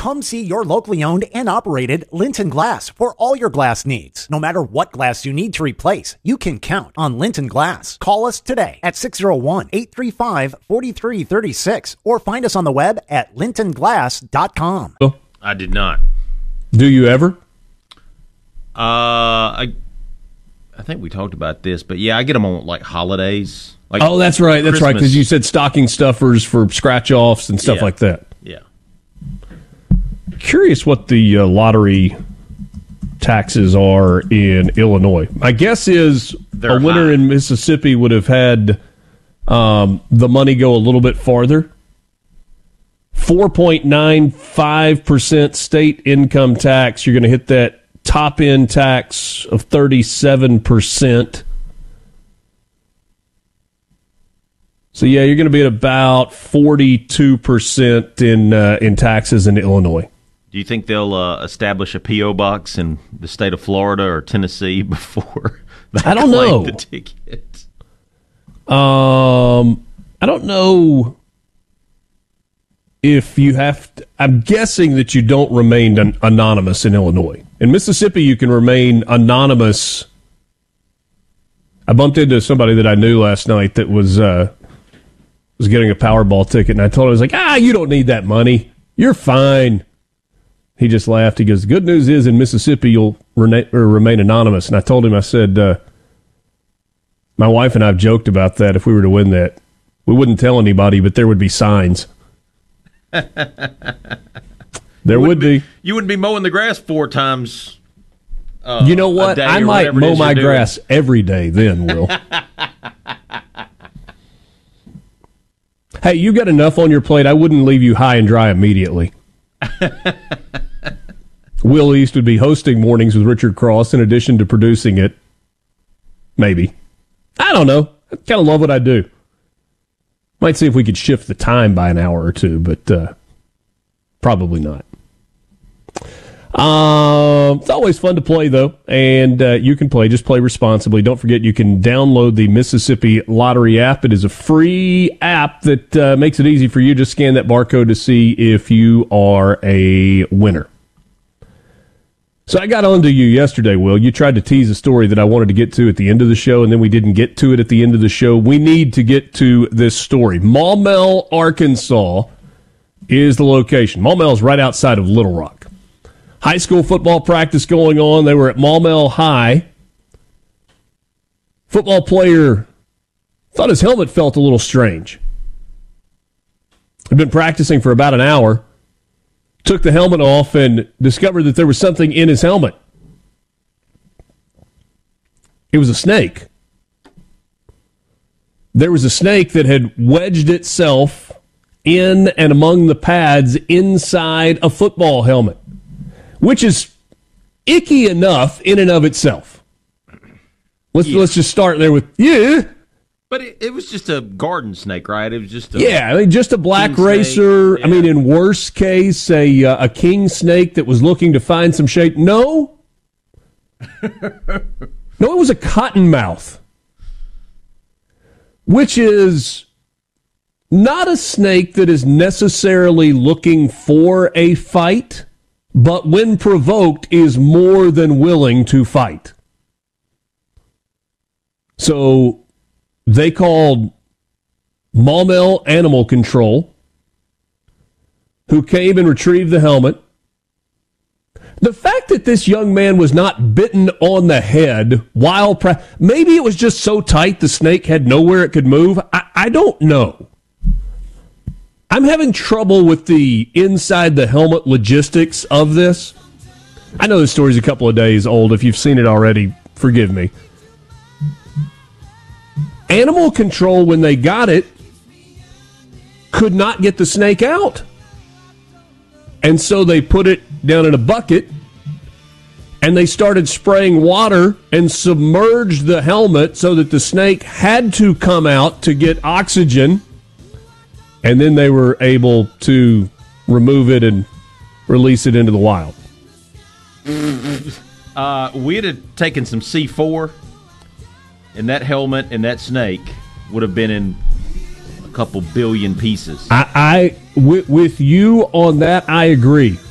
Come see your locally owned and operated Linton Glass for all your glass needs. No matter what glass you need to replace, you can count on Linton Glass. Call us today at 601-835-4336 or find us on the web at lintonglass.com. I did not. Do you ever? I think we talked about this, but yeah, I get them on like holidays. Like that's right. That's right, Christmas. because you said stocking stuffers for scratch-offs and stuff like that. Yeah. Curious what the lottery taxes are in Illinois. My guess is They're a winner high. in Mississippi would have had the money go a little bit farther. 4.95% state income tax. You're going to hit that top-end tax of 37%. So, yeah, you're going to be at about 42% in taxes in Illinois. Do you think they'll establish a P.O. box in the state of Florida or Tennessee before they I don't know. collect the tickets? I don't know if you have to, I'm guessing that you don't remain anonymous in Illinois. In Mississippi, you can remain anonymous. I bumped into somebody that I knew last night that was getting a Powerball ticket, and I told him, I was like, you don't need that money. You're fine. He just laughed. He goes, the good news is in Mississippi, you'll remain anonymous. And I told him, I said, my wife and I have joked about that. If we were to win that, we wouldn't tell anybody, but there would be signs. There would be. You wouldn't be mowing the grass 4 times. You know what? I might mow my grass every day then, Will. Hey, you got enough on your plate. I wouldn't leave you high and dry immediately. Will East would be hosting Mornings with Richard Cross in addition to producing it. Maybe. I don't know. I kind of love what I do. Might see if we could shift the time by an hour or two, but probably not. It's always fun to play, though, and you can play. Just play responsibly. Don't forget you can download the Mississippi Lottery app. It is a free app that makes it easy for you. Just scan that barcode to see if you are a winner. So I got on to you yesterday, Will. You tried to tease a story that I wanted to get to at the end of the show, and then we didn't get to it at the end of the show. We need to get to this story. Maumelle, Arkansas is the location. Maumelle is right outside of Little Rock. High school football practice going on. They were at Maumelle High. Football player thought his helmet felt a little strange. Had been practicing for about an hour. Took the helmet off and discovered that there was something in his helmet. It was a snake. There was a snake that had wedged itself in and among the pads inside a football helmet, which is icky enough in and of itself. Let's just start there with, But it was just a garden snake, right? It was just just a black king racer. snake, yeah. In worst case, a king snake that was looking to find some shade. No. No, it was a cottonmouth, which is not a snake that is necessarily looking for a fight, but when provoked is more than willing to fight. So they called Maumelle Animal Control, who came and retrieved the helmet. The fact that this young man was not bitten on the head while maybe it was just so tight the snake had nowhere it could move. I don't know. I'm having trouble with the inside the helmet logistics of this. I know this story's a couple of days old. If you've seen it already, forgive me. Animal Control, when they got it, could not get the snake out. And so they put it down in a bucket, and they started spraying water and submerged the helmet so that the snake had to come out to get oxygen. And then they were able to remove it and release it into the wild. We'd have taken some C4, and that helmet and that snake would have been in a couple billion pieces. With you on that, I agree.